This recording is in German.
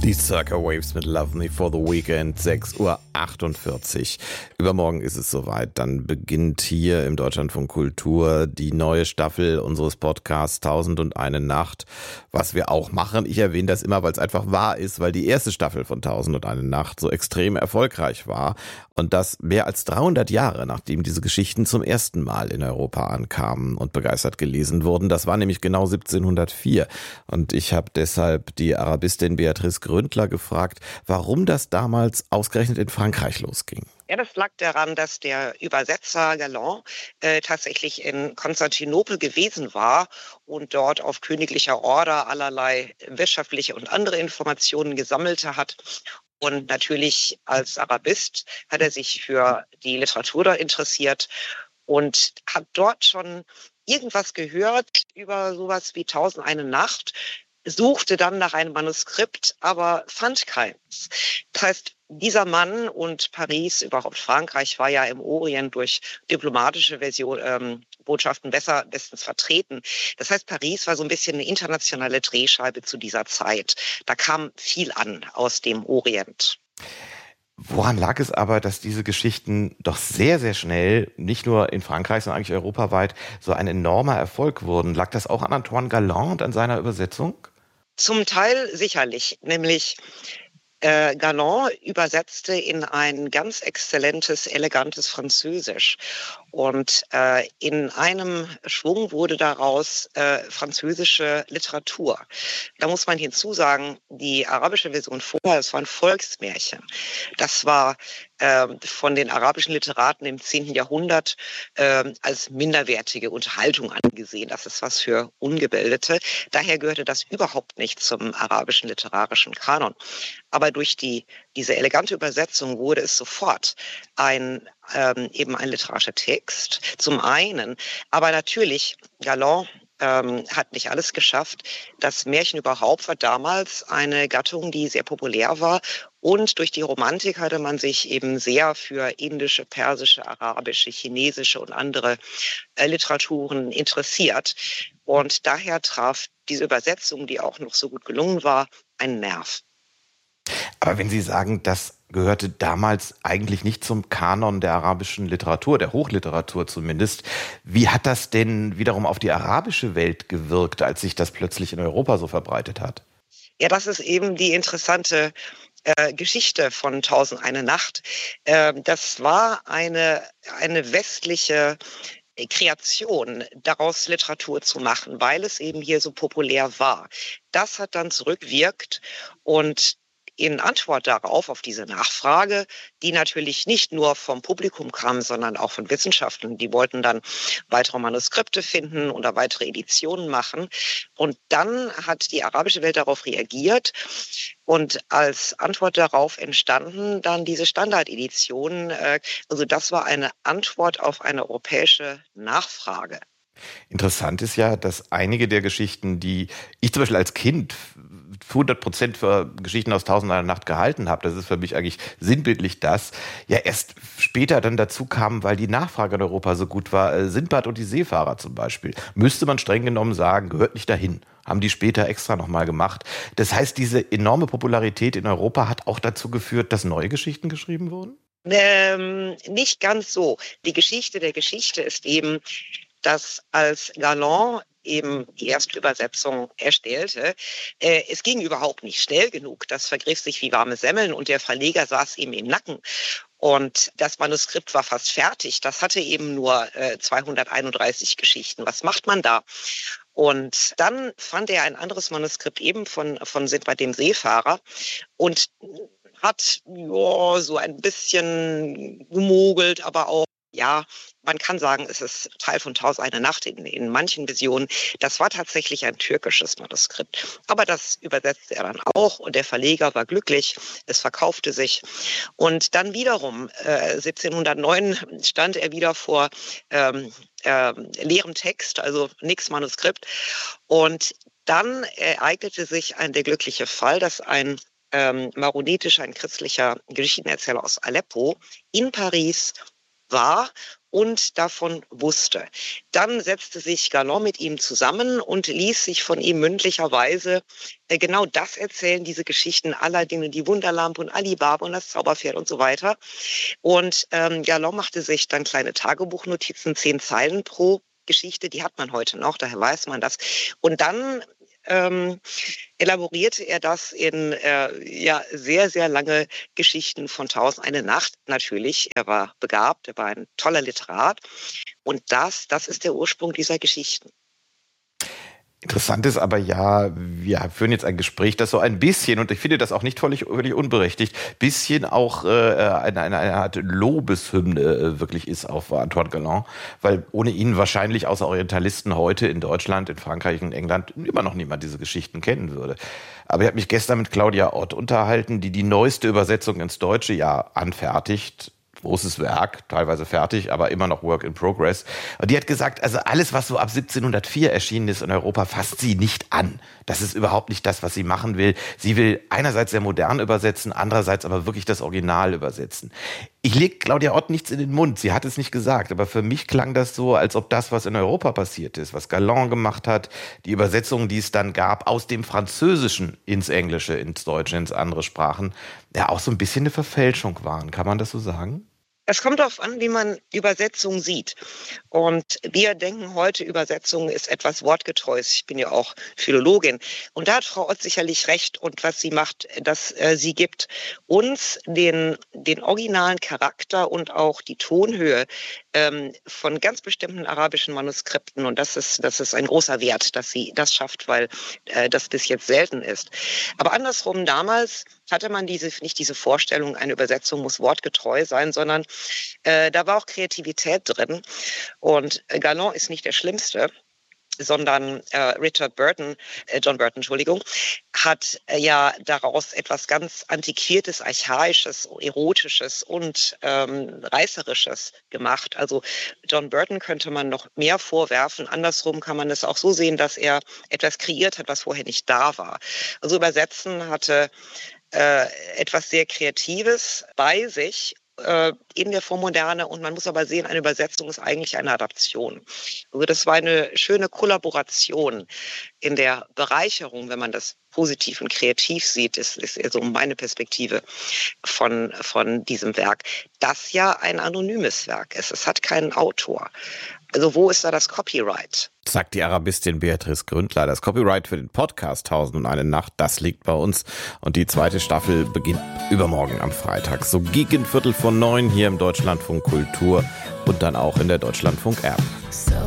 Die Circa Waves mit Love Me for the Weekend, 6:48 Uhr. Übermorgen ist es soweit. Dann beginnt hier im Deutschlandfunk Kultur die neue Staffel unseres Podcasts 1001 Nacht. Was wir auch machen, ich erwähne das immer, weil es einfach wahr ist, weil die erste Staffel von 1001 Nacht so extrem erfolgreich war. Und das mehr als 300 Jahre, nachdem diese Geschichten zum ersten Mal in Europa ankamen und begeistert gelesen wurden. Das war nämlich genau 1704. Und ich habe deshalb die Arabistin Beatrice Gründler gefragt, warum das damals ausgerechnet in Frankreich losging. Ja, das lag daran, dass der Übersetzer Galland tatsächlich in Konstantinopel gewesen war und dort auf königlicher Order allerlei wirtschaftliche und andere Informationen gesammelt hat. Und natürlich als Arabist hat er sich für die Literatur da interessiert und hat dort schon irgendwas gehört über sowas wie 1001 Nacht, suchte dann nach einem Manuskript, aber fand keins. Das heißt, dieser Mann und Paris, überhaupt Frankreich, war ja im Orient durch diplomatische Botschaften bestens vertreten. Das heißt, Paris war so ein bisschen eine internationale Drehscheibe zu dieser Zeit. Da kam viel an aus dem Orient. Woran lag es aber, dass diese Geschichten doch sehr, sehr schnell, nicht nur in Frankreich, sondern eigentlich europaweit, so ein enormer Erfolg wurden? Lag das auch an Antoine Galland und an seiner Übersetzung? Zum Teil sicherlich, nämlich Galland übersetzte in ein ganz exzellentes, elegantes Französisch. Und in einem Schwung wurde daraus französische Literatur. Da muss man hinzusagen, die arabische Version vorher, das war ein Volksmärchen. Das war von den arabischen Literaten im 10. Jahrhundert als minderwertige Unterhaltung angesehen. Das ist was für Ungebildete. Daher gehörte das überhaupt nicht zum arabischen literarischen Kanon. Aber durch diese elegante Übersetzung wurde es sofort eben ein literarischer Text, zum einen. Aber natürlich, Galland hat nicht alles geschafft. Das Märchen überhaupt war damals eine Gattung, die sehr populär war. Und durch die Romantik hatte man sich eben sehr für indische, persische, arabische, chinesische und andere Literaturen interessiert. Und daher traf diese Übersetzung, die auch noch so gut gelungen war, einen Nerv. Aber wenn Sie sagen, das gehörte damals eigentlich nicht zum Kanon der arabischen Literatur, der Hochliteratur zumindest, wie hat das denn wiederum auf die arabische Welt gewirkt, als sich das plötzlich in Europa so verbreitet hat? Ja, das ist eben die interessante Geschichte von 1001 Nacht. Das war eine westliche Kreation, daraus Literatur zu machen, weil es eben hier so populär war. Das hat dann zurückwirkt und in Antwort darauf, auf diese Nachfrage, die natürlich nicht nur vom Publikum kam, sondern auch von Wissenschaftlern, die wollten dann weitere Manuskripte finden oder weitere Editionen machen. Und dann hat die arabische Welt darauf reagiert und als Antwort darauf entstanden dann diese Standardeditionen. Also das war eine Antwort auf eine europäische Nachfrage. Interessant ist ja, dass einige der Geschichten, die ich zum Beispiel als Kind 100% für Geschichten aus 1001 Nacht gehalten habe, das ist für mich eigentlich sinnbildlich das, ja erst später dann dazu kamen, weil die Nachfrage in Europa so gut war. Sindbad und die Seefahrer zum Beispiel. Müsste man streng genommen sagen, gehört nicht dahin. Haben die später extra nochmal gemacht. Das heißt, diese enorme Popularität in Europa hat auch dazu geführt, dass neue Geschichten geschrieben wurden? Nicht ganz so. Die Geschichte der Geschichte ist eben, dass als Galland eben die erste Übersetzung erstellte, es ging überhaupt nicht schnell genug. Das vergriff sich wie warme Semmeln und der Verleger saß ihm im Nacken. Und das Manuskript war fast fertig. Das hatte eben nur 231 Geschichten. Was macht man da? Und dann fand er ein anderes Manuskript eben von Sindbad dem Seefahrer und hat so ein bisschen gemogelt, aber auch, ja, man kann sagen, es ist Teil von 1001 Nacht in manchen Versionen. Das war tatsächlich ein türkisches Manuskript. Aber das übersetzte er dann auch und der Verleger war glücklich. Es verkaufte sich. Und dann wiederum, 1709 stand er wieder vor leerem Text, also nix Manuskript. Und dann ereignete sich der glückliche Fall, dass ein maronitischer, ein christlicher Geschichtenerzähler aus Aleppo in Paris war und davon wusste. Dann setzte sich Galland mit ihm zusammen und ließ sich von ihm mündlicherweise genau das erzählen, diese Geschichten Aladdin und die Wunderlampe und Alibaba und das Zauberpferd und so weiter. Und Galland machte sich dann kleine Tagebuchnotizen, 10 Zeilen pro Geschichte, die hat man heute noch, daher weiß man das. Und dann elaborierte er das in sehr, sehr lange Geschichten von 1001 Nacht. Natürlich, er war begabt, er war ein toller Literat. Und das ist der Ursprung dieser Geschichten. Interessant ist aber ja, wir führen jetzt ein Gespräch, das so ein bisschen, und ich finde das auch nicht völlig unberechtigt, bisschen auch eine Art Lobeshymne wirklich ist auf Antoine Galland, weil ohne ihn wahrscheinlich außer Orientalisten heute in Deutschland, in Frankreich, in England immer noch niemand diese Geschichten kennen würde. Aber ich habe mich gestern mit Claudia Ott unterhalten, die neueste Übersetzung ins Deutsche ja anfertigt. Großes Werk, teilweise fertig, aber immer noch Work in Progress. Und die hat gesagt, also alles, was so ab 1704 erschienen ist in Europa, fasst sie nicht an. Das ist überhaupt nicht das, was sie machen will. Sie will einerseits sehr modern übersetzen, andererseits aber wirklich das Original übersetzen. Ich lege Claudia Ott nichts in den Mund, sie hat es nicht gesagt, aber für mich klang das so, als ob das, was in Europa passiert ist, was Galland gemacht hat, die Übersetzungen, die es dann gab, aus dem Französischen ins Englische, ins Deutsche, ins andere Sprachen, ja auch so ein bisschen eine Verfälschung waren. Kann man das so sagen? Es kommt darauf an, wie man Übersetzung sieht. Und wir denken heute, Übersetzung ist etwas Wortgetreues. Ich bin ja auch Philologin. Und da hat Frau Ott sicherlich recht. Und was sie macht, dass sie gibt uns den originalen Charakter und auch die Tonhöhe von ganz bestimmten arabischen Manuskripten. Und das ist ein großer Wert, dass sie das schafft, weil das bis jetzt selten ist. Aber andersrum, damals hatte man nicht diese Vorstellung, eine Übersetzung muss wortgetreu sein, sondern da war auch Kreativität drin. Und Galland ist nicht der Schlimmste, sondern John Burton, hat ja daraus etwas ganz Antiquiertes, Archaisches, Erotisches und Reißerisches gemacht. Also John Burton könnte man noch mehr vorwerfen. Andersrum kann man es auch so sehen, dass er etwas kreiert hat, was vorher nicht da war. Also Übersetzen hatte etwas sehr Kreatives bei sich in der Vormoderne, und man muss aber sehen, eine Übersetzung ist eigentlich eine Adaption. Also das war eine schöne Kollaboration in der Bereicherung, wenn man das positiv und kreativ sieht, ist eher so meine Perspektive von diesem Werk. Das ja ein anonymes Werk ist. Es hat keinen Autor. Also wo ist da das Copyright? Sagt die Arabistin Beatrice Gründler. Das Copyright für den Podcast 1001 Nacht, das liegt bei uns. Und die 2. Staffel beginnt übermorgen am Freitag. So gegen 8:45 hier im Deutschlandfunk Kultur und dann auch in der Deutschlandfunk App.